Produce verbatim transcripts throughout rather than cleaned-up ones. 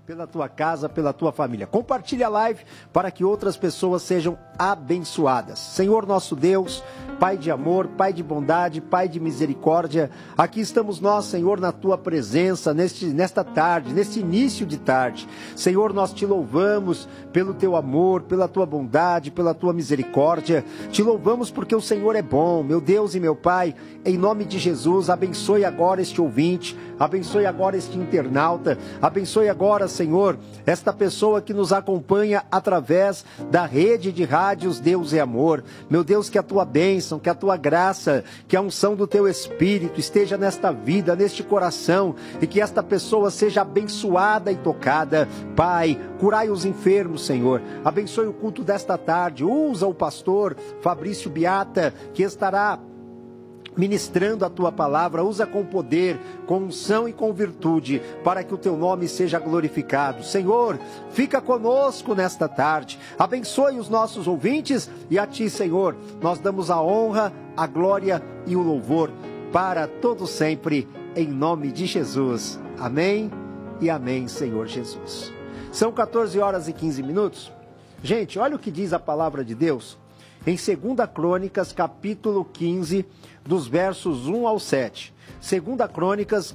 pela tua casa, pela tua família. Compartilhe a live para que outras pessoas sejam abençoadas. Senhor nosso Deus, Pai de amor, Pai de bondade, Pai de misericórdia, aqui estamos nós, Senhor, na tua presença, neste, nesta tarde, neste início de tarde. Senhor, nós te louvamos pelo teu amor, pela tua bondade, pela tua misericórdia. Te louvamos porque o Senhor é bom, meu Deus e meu Pai. Em nome de Jesus, abençoe agora este ouvinte, abençoe agora este internauta, abençoe agora, Senhor, esta pessoa que nos acompanha através da rede de rádios Deus é Amor. Meu Deus, que a tua bênção, que a tua graça, que a unção do teu Espírito esteja nesta vida, neste coração, e que esta pessoa seja abençoada e tocada. Pai, curai os enfermos, Senhor. Abençoe o culto desta tarde. Usa o pastor Fabrício Beata, que estará ministrando a tua palavra. Usa com poder, com unção e com virtude, para que o teu nome seja glorificado. Senhor, fica conosco nesta tarde. Abençoe os nossos ouvintes e a ti, Senhor, nós damos a honra, a glória e o louvor para todo sempre, em nome de Jesus. Amém e amém, Senhor Jesus. São quatorze horas e quinze minutos. Gente, olha o que diz a palavra de Deus em segunda Crônicas, capítulo quinze, dos versos um ao sete. segunda Crônicas,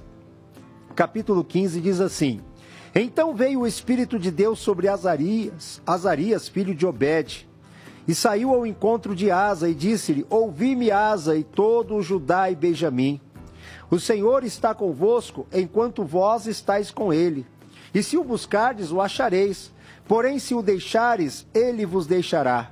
capítulo quinze, diz assim: Então veio o Espírito de Deus sobre Azarias, Azarias, filho de Obed, e saiu ao encontro de Asa e disse-lhe: Ouvi-me, Asa, e todo o Judá e Benjamim. O Senhor está convosco, enquanto vós estáis com ele. E se o buscardes, o achareis. Porém, se o deixares, ele vos deixará.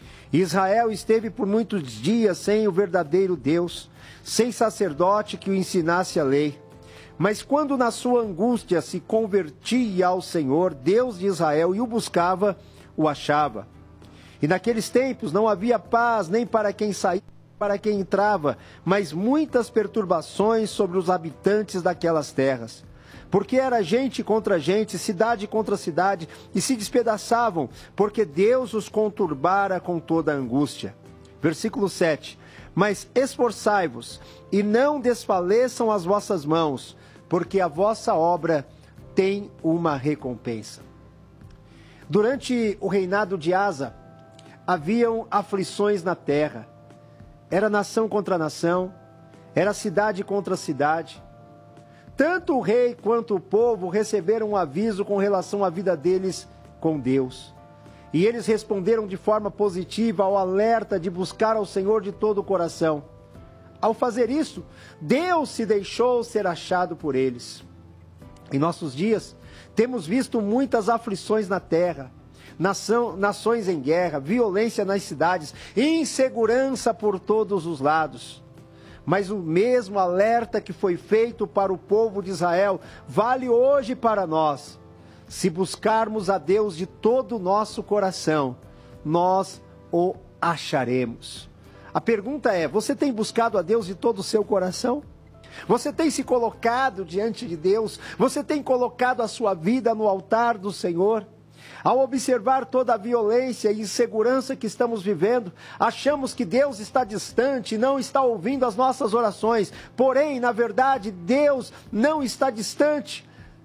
Israel esteve por muitos dias sem o verdadeiro Deus, sem sacerdote que o ensinasse a lei. Mas quando na sua angústia se convertia ao Senhor, Deus de Israel, e o buscava, o achava. E naqueles tempos não havia paz nem para quem saía, para quem entrava, mas muitas perturbações sobre os habitantes daquelas terras. Porque era gente contra gente, cidade contra cidade, e se despedaçavam, porque Deus os conturbara com toda a angústia. Versículo sete. Mas esforçai-vos, e não desfaleçam as vossas mãos, porque a vossa obra tem uma recompensa. Durante o reinado de Asa, haviam aflições na terra. Era nação contra nação, era cidade contra cidade. Tanto o rei quanto o povo receberam um aviso com relação à vida deles com Deus. E eles responderam de forma positiva ao alerta de buscar ao Senhor de todo o coração. Ao fazer isso, Deus se deixou ser achado por eles. Em nossos dias, temos visto muitas aflições na terra, nação, nações em guerra, violência nas cidades, insegurança por todos os lados. Mas o mesmo alerta que foi feito para o povo de Israel vale hoje para nós. Se buscarmos a Deus de todo o nosso coração, nós o acharemos. A pergunta é: você tem buscado a Deus de todo o seu coração? Você tem se colocado diante de Deus? Você tem colocado a sua vida no altar do Senhor? Ao observar toda a violência e insegurança que estamos vivendo, achamos que Deus está distante, não está ouvindo as nossas orações. Porém, na verdade, Deus não está distante.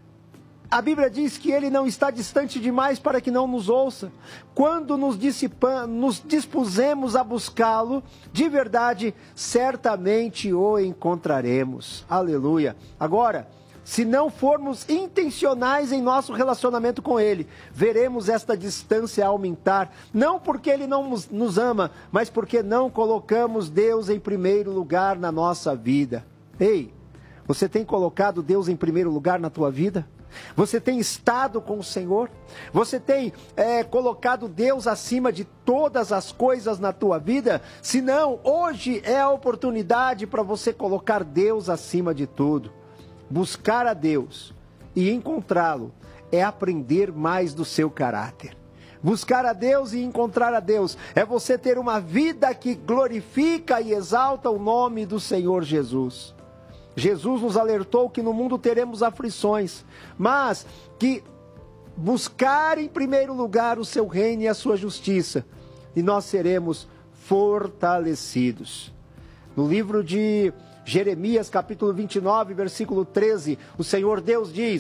A Bíblia diz que Ele não está distante demais para que não nos ouça. Quando nos, nos dispusemos a buscá-lo, de verdade, certamente o encontraremos. Aleluia. Agora, se não formos intencionais em nosso relacionamento com Ele, veremos esta distância aumentar, não porque Ele não nos ama, mas porque não colocamos Deus em primeiro lugar na nossa vida. Ei, você tem colocado Deus em primeiro lugar na tua vida? Você tem estado com o Senhor? Você tem é, colocado Deus acima de todas as coisas na tua vida? Se não, hoje é a oportunidade para você colocar Deus acima de tudo. Buscar a Deus e encontrá-lo é aprender mais do seu caráter. Buscar a Deus e encontrar a Deus é você ter uma vida que glorifica e exalta o nome do Senhor Jesus. Jesus nos alertou que no mundo teremos aflições, mas que buscar em primeiro lugar o seu reino e a sua justiça, e nós seremos fortalecidos. No livro de Jeremias, capítulo vinte e nove, versículo treze, o Senhor Deus diz: